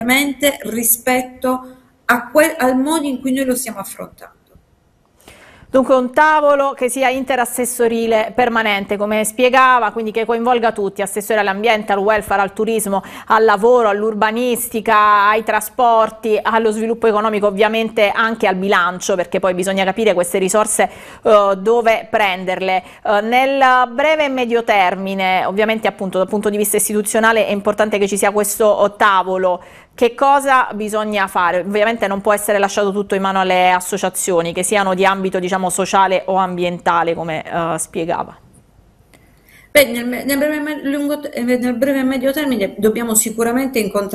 rispetto al modo in cui noi lo stiamo affrontando. Dunque un tavolo che sia interassessorile permanente, come spiegava, quindi che coinvolga tutti, assessori all'ambiente, al welfare, al turismo, al lavoro, all'urbanistica, ai trasporti, allo sviluppo economico, ovviamente anche al bilancio, perché poi bisogna capire queste risorse dove prenderle. Nel breve e medio termine, ovviamente appunto dal punto di vista istituzionale è importante che ci sia questo tavolo. Che cosa bisogna fare? Ovviamente non può essere lasciato tutto in mano alle associazioni, che siano di ambito, diciamo, sociale o ambientale, come spiegava. Beh, nel breve e medio termine dobbiamo sicuramente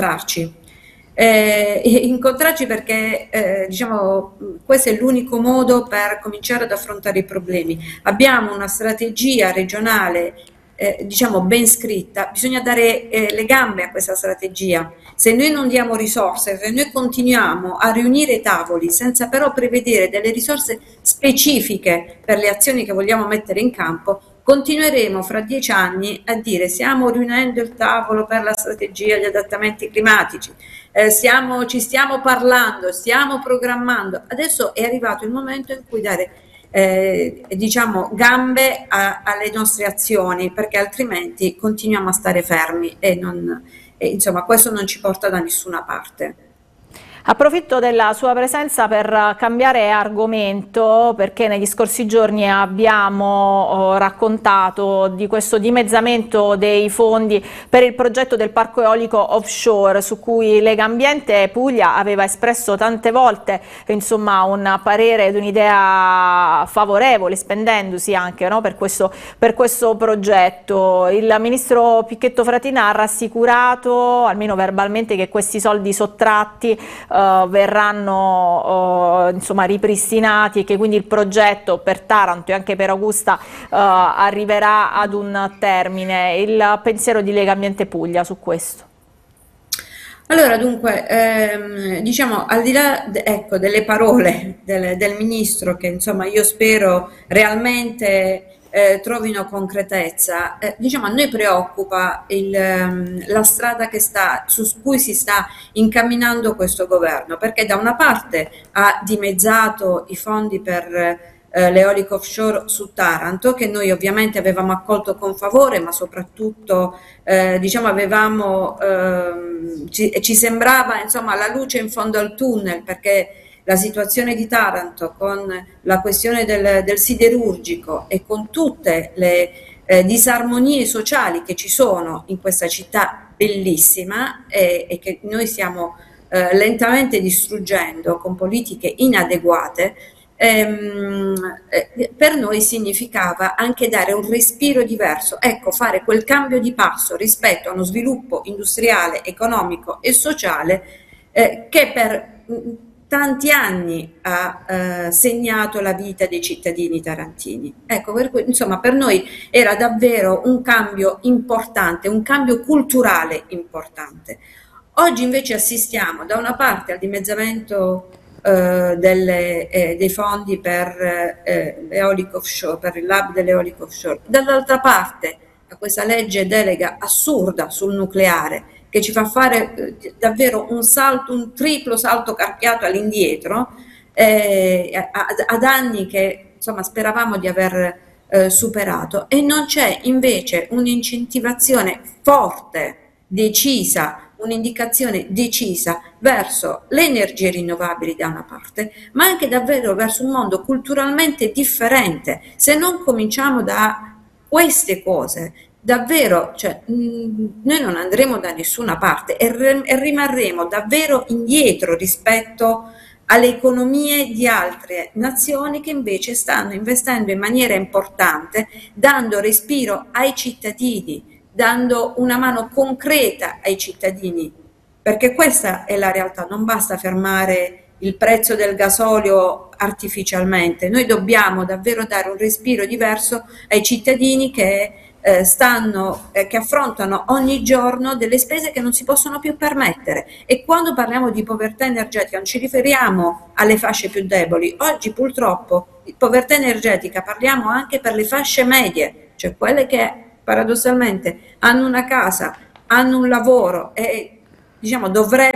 incontrarci perché diciamo, questo è l'unico modo per cominciare ad affrontare i problemi. Abbiamo una strategia regionale diciamo ben scritta, bisogna dare le gambe a questa strategia. Se noi non diamo risorse, se noi continuiamo a riunire tavoli senza però prevedere delle risorse specifiche per le azioni che vogliamo mettere in campo, continueremo fra 10 anni a dire stiamo riunendo il tavolo per la strategia di adattamenti climatici, ci stiamo parlando, stiamo programmando. Adesso è arrivato il momento in cui dare diciamo gambe alle nostre azioni, perché altrimenti continuiamo a stare fermi e insomma questo non ci porta da nessuna parte. Approfitto della sua presenza per cambiare argomento, perché negli scorsi giorni abbiamo raccontato di questo dimezzamento dei fondi per il progetto del parco eolico offshore, su cui Legambiente Puglia aveva espresso tante volte insomma, un parere ed un'idea favorevole, spendendosi anche, no, per questo progetto. Il ministro Picchetto Fratina ha rassicurato, almeno verbalmente, che questi soldi sottratti verranno insomma ripristinati e che quindi il progetto per Taranto e anche per Augusta arriverà ad un termine. Il pensiero di Legambiente Puglia su questo? Allora, dunque, diciamo, al di là ecco, delle parole del ministro, che insomma io spero realmente trovino concretezza, diciamo, a noi preoccupa la strada su cui si sta incamminando questo governo, perché da una parte ha dimezzato i fondi per l'eolico offshore su Taranto, che noi ovviamente avevamo accolto con favore, ma soprattutto diciamo ci sembrava insomma la luce in fondo al tunnel, perché la situazione di Taranto con la questione del siderurgico e con tutte le disarmonie sociali che ci sono in questa città bellissima e che noi stiamo lentamente distruggendo con politiche inadeguate, per noi significava anche dare un respiro diverso, ecco, fare quel cambio di passo rispetto a uno sviluppo industriale, economico e sociale che per tanti anni ha segnato la vita dei cittadini tarantini. Ecco, insomma, per noi era davvero un cambio importante, un cambio culturale importante. Oggi invece assistiamo da una parte al dimezzamento dei fondi per l'eolico offshore, per il lab dell'eolico offshore, dall'altra parte a questa legge delega assurda sul nucleare che ci fa fare davvero un triplo salto carpiato all'indietro ad anni che insomma speravamo di aver superato, e non c'è invece un'incentivazione forte, decisa, un'indicazione decisa verso le energie rinnovabili da una parte, ma anche davvero verso un mondo culturalmente differente. Se non cominciamo da queste cose, davvero, cioè, noi non andremo da nessuna parte e rimarremo davvero indietro rispetto alle economie di altre nazioni che invece stanno investendo in maniera importante, dando respiro ai cittadini, dando una mano concreta ai cittadini, perché questa è la realtà, non basta fermare il prezzo del gasolio artificialmente, noi dobbiamo davvero dare un respiro diverso ai cittadini che che affrontano ogni giorno delle spese che non si possono più permettere. E quando parliamo di povertà energetica non ci riferiamo alle fasce più deboli. Oggi purtroppo di povertà energetica parliamo anche per le fasce medie, cioè quelle che paradossalmente hanno una casa, hanno un lavoro e diciamo dovrebbero